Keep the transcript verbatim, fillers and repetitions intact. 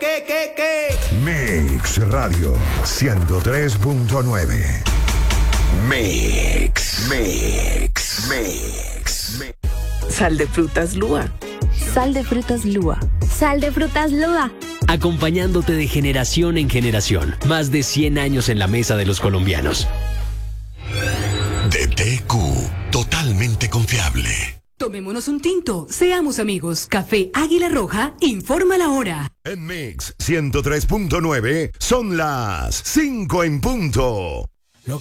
qué, qué, qué? Mix Radio ciento tres punto nueve. Mix, Mix, Mix, Mix. Sal de frutas Lua. Sal de frutas Lua. Sal de frutas Lua. Acompañándote de generación en generación. Más de cien años en la mesa de los colombianos. D T Q, totalmente confiable. Tomémonos un tinto, seamos amigos. Café Águila Roja, informa la hora. En Mix ciento tres punto nueve son las cinco en punto.